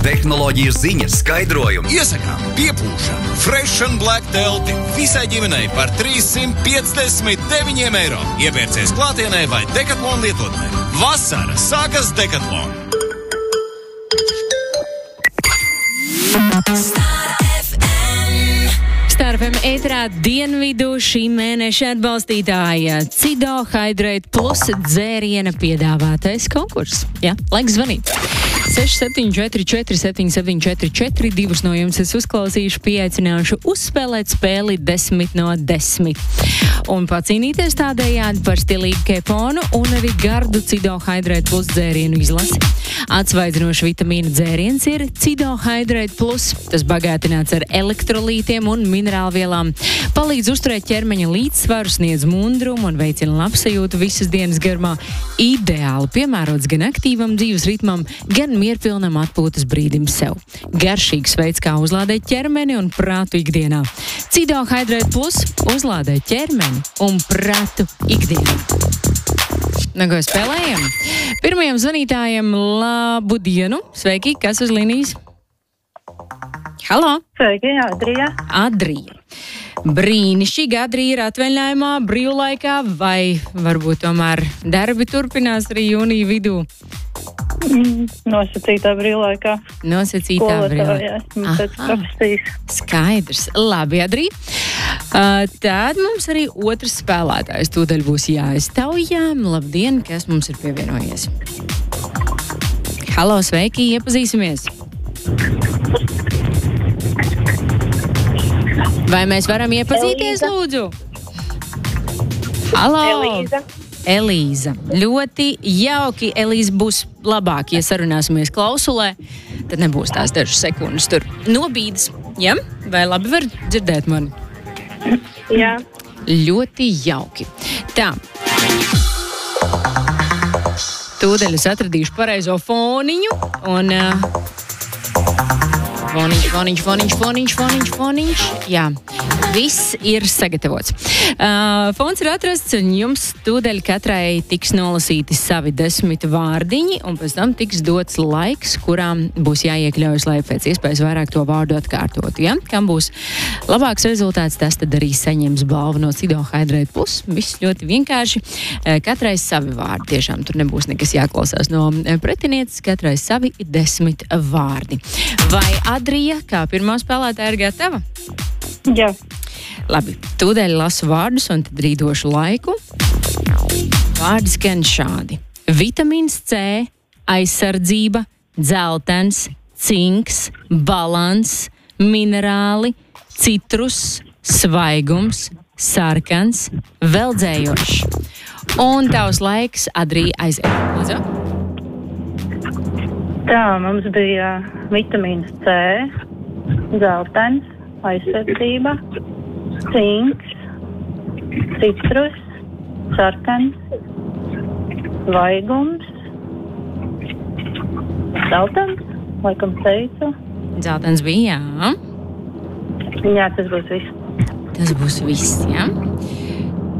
tehnoloģiju ziņas, skaidrojumi. Iesakām, piepūšana, Fresh and Black telti. Visai ģimenei par 359 eiro. Iepērcies klātienē vai Decathlon lietotnē. Vasara sākas Decathlon. Star FM ēterā dienvidu šī mēneša atbalstītāja Cido Hydrate Plus dzēriena piedāvātais konkurss. Jā, laiks zvanīt. 6744 7744, divus no jums es uzklausīšu, pieaicināšu uzspēlēt spēli 10 no 10. Un pacīnīties tādējādi par stilīgu keponu un arī gardu Cido Hydrate Plus dzērienu izlasi. Atsvaidzinoši vitamīnu dzēriens ir Cido Hydrate Plus. Tas bagātināts ar elektrolītiem un minerālvielām. Palīdz uzturēt ķermeņa līdzsvaru, sniedz mundrumu un veicina labsajūtu visas dienas garumā. Ideāli piemērots gan aktīvam dzīves ritmam, gan mierpilnam atpūtas brīdim sev. Garšīgs veids, kā uzlādēt ķermeni un prātu ikdienā. Cido Hydrate Plus uzlādē ķermeni un prātu ikdienā. Nu, ko spēlējam? Pirmajam zvanītājam labu dienu. Sveiki, kas uz līnijas? Halo! Sveiki, Adrija. Adrija. Brīnišķīgi, Adrija ir atvaļinājumā, brīvlaikā, vai varbūt tomēr darbi turpinās arī jūnija vidū? Nosacītā brīvlaikā. Nosacītā brīvlaikā. Skaidrs. Labi, Adrija. Tad mums arī otrs spēlētājs tūdaļ būs jāiztaujām. Labdien, kas mums ir pievienojies? Halo, sveiki, iepazīsimies. Vai mēs varam iepazīties, lūdzu? Halo! Elīza. Ļoti jauki. Elīza būs labāk, ja sarunāsimies klausulē. Tad nebūs tās dažas sekundes tur nobīdes. Ja? Vai labi var dzirdēt mani? Jā. Ļoti jauki. Tā. Tūdaļ es atradīšu pareizo foniņu un... Foniņš. Jā, viss ir sagatavots. Fons ir atrasts un jums tūdaļ katrai tiks nolasīti savi 10 vārdiņi un pēc tam tiks dots laiks, kurām būs jāiekļaujas, lai pēc iespējas vairāk to vārdu atkārtotu. Ja? Kam būs labāks rezultāts, tas tad arī saņems balvu no Cido Hydrate Plus. Viss ļoti vienkārši. Katrai savi vārdi. Tiešām tur nebūs nekas jāklausās no pretinieces. Katrai savi 10 vārdi. Vai Adrija, kā pirmā spēlētāja, ir gatava? Jā. Labi, tūdaļ lasu vārdus un tad rīdošu laiku. Vārdi skan šādi. Vitamīns C, aizsardzība, dzeltens, cinks, balans, minerāli, citrus, svaigums, sarkans, veldzējošs. Un tavs laiks, Adrija, aiziet. Lūdzu. Tā, mums bija vitamīns C, dzeltens, aizsardzība, cinks, citrus, sarkans, svaigums, dzeltens, laikam teicu. Dzeltens bija, jā. Jā, tas būs viss. Tas būs viss, jā.